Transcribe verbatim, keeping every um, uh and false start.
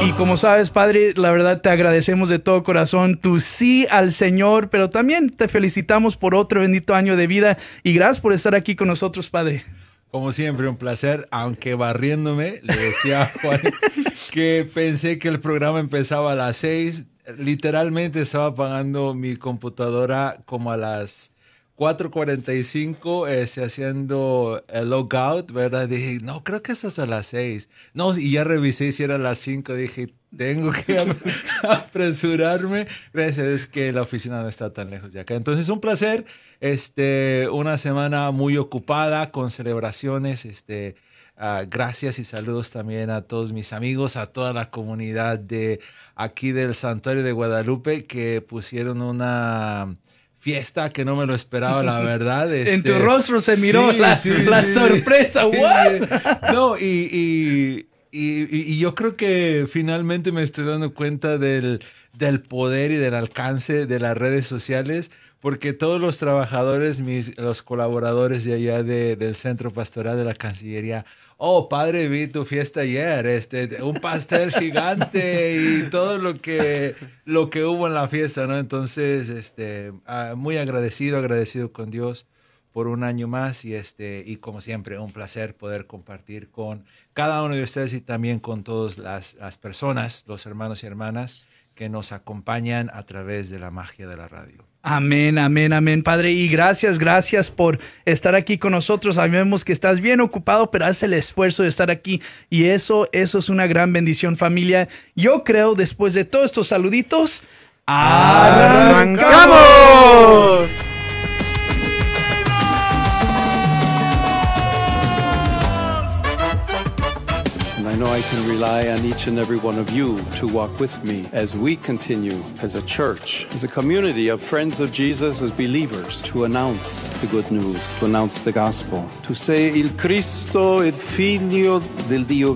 Y como sabes, Padre, la verdad te agradecemos de todo corazón tu sí al Señor, pero también te felicitamos por otro bendito año de vida y gracias por estar aquí con nosotros, Padre. Como siempre, un placer, aunque barriéndome, le decía a Juan que pensé que el programa empezaba a las seis, literalmente estaba apagando mi computadora como a las cuatro cuarenta y cinco, este, haciendo el logout, ¿verdad? Dije, no, creo que esto es a las seis. No, y ya revisé si era a las cinco, dije, tengo que apresurarme. Gracias, es que la oficina no está tan lejos de acá. Entonces, un placer, este, una semana muy ocupada con celebraciones, este, uh, gracias y saludos también a todos mis amigos, a toda la comunidad de aquí del Santuario de Guadalupe que pusieron una fiesta que no me lo esperaba, la verdad. Este, en tu rostro se miró sí, la, sí, la sí, sorpresa. sí, ¿What? no, y, y, y, y yo creo que finalmente me estoy dando cuenta del, del poder y del alcance de las redes sociales, porque todos los trabajadores, mis, los colaboradores de allá de, del Centro Pastoral de la Cancillería, oh, padre, vi tu fiesta ayer, este, un pastel gigante y todo lo que, lo que hubo en la fiesta, ¿no? Entonces, este, uh, muy agradecido, agradecido con Dios por un año más y, este, y como siempre, un placer poder compartir con cada uno de ustedes y también con todas las, las personas, los hermanos y hermanas que nos acompañan a través de la magia de la radio. Amén, amén, amén, Padre. Y gracias, gracias por estar aquí con nosotros. Sabemos que estás bien ocupado, pero haz el esfuerzo de estar aquí. Y eso, eso es una gran bendición, familia. Yo creo, después de todos estos saluditos, ¡arrancamos! I know I can rely on each and every one of you to walk with me as we continue as a church, as a community of friends of Jesus, as believers, to announce the good news, to announce the gospel, to say il Cristo, il Figlio del Dio